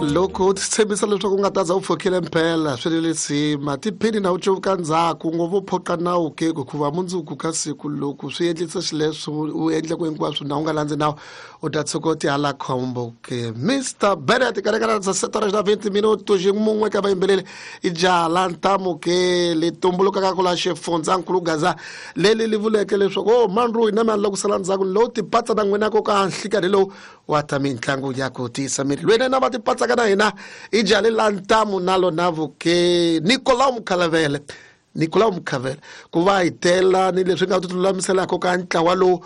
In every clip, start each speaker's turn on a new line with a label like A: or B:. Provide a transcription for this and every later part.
A: loko titshembisa leswaku nga ta za u fokile mphela swi ri letsima tiphini na u cuvuka ndzhaku ngopfu u phoqa nawu ke ku va mundzuku ka siku loko swi endlise swileswo u endle ku hinkwaswo na u nga landzi nawu u ta tshuka u ti hala khombo ke Mr Bennett ka rekana sa 7:20 minutos mungwe ka vayimbeleri i jaha la ntamu ke le tumbuluka ka kula xifundzankulu Gaza leli li vuleke leswaku manru ina mali la ku sala ndzhaku lo tipatsa na n'wina ko ka nhlikani lowu wa ta mitlangu ya ku tisa miri lwena na va tipatsa ka na hina i jaha la ntamu nalo navo ke Nicolau Mukhavele ku va hitela ni leswi nga tululamiselaka ka ntlawa lowu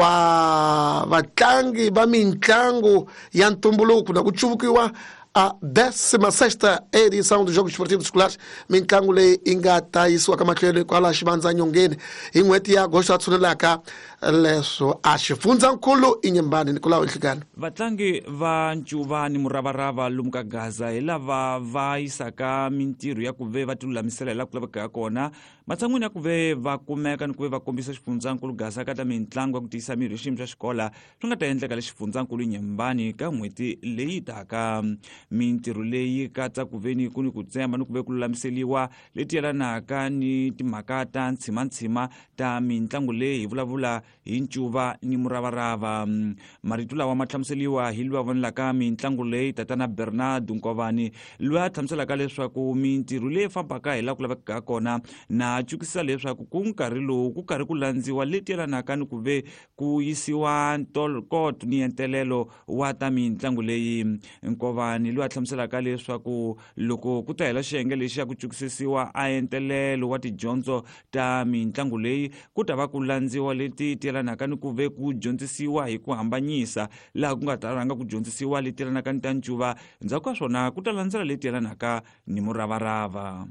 A: wa vatlangi va mitlangu ya ntumbuluko na ku cuvukiwa a 16ª edição dos Jogos Esportivos Escolares mitlangu leyi i nga ta yisiwa ka mahlweni kwala xivandzanyongeni hi n'hweti ya agosto a tshunelaka leswo a xifundzankulu i Nyembani Nicolau Nhlikani.
B: Vatlangi va ncuva ni muravarava lomu ka Gaza hi lava va yisaka mintirho ya ku ve va tilulamisela hi la ku laveka kona matshan'wini ya ku ve va kumeka ni ku ve va kombisa xifundzankulu Gaza ka ta mitlangu ya ku tiyisa miri hi xiyimo xa xikola swi nga ta endleka le xifundzankulu Nyembani ka n'hweti leyi taka. Mintirho leyi katsa ku ve ni ku ni ku tsemba ni ku ve ku lulamiseliwa leti yelanaka ni timhaka ta ntshima ta mitlangu leyi hi vulavula hi ncuva ni muravarava. Marito lawa ma hlamuseliwa hi luwa vonelaka mitlangu leyi tatana Bernard Nkovani luwa hlamuselaka leswaku mintirho leyi fambaka hi la ku laveka kona na cukisisa leswaku ku nkarhi lowu ku karhi ku landziwa leti yelanaka ni ku ve ku yisiwa ntokoto ni entelelo wa ta mitlangu leyi. Nkovani luwa hlamuselaka leswaku loko ku ta hela xiyenge lexi ya ku cukisisiwa a entelelo wa tidyondzo ta mitlangu leyi ku ta va ku landziwa leti yelanaka ni ku ve ku dyondzisiwa hi ku hambanyisa laha ku nga ta rhanga ku dyondzisiwa leti yelanaka ni ta ncuva ndzhaku ka swona ku ta landzela leti yelanaka ni muravarava.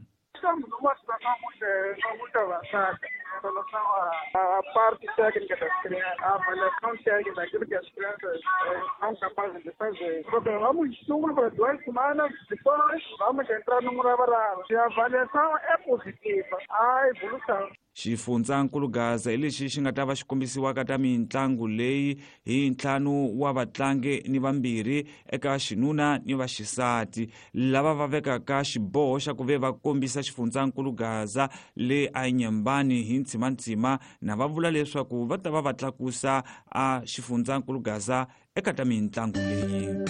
C: A parte técnica das crianças, a avaliação técnica daquilo que as crianças são capazes de fazer. Porque vamos uma para 2 semanas, depois vamos entrar no muravarava. Se a avaliação é positiva, há evolução.
B: Xifundzankulu Gaza hi lexi xi nga ta va xi kombisiwaka ta mitlangu leyi hi ntlhanu wa vatlangi ni vambirhi eka xinuna ni vaxisati lava va vekaka xiboho xa ku ve va kombisa xifundzankulu Gaza le a Nyembani hi ntshima na va vula leswaku va ta va tlakusa a xifundzankulu Gaza eka ta mitlangu leyi.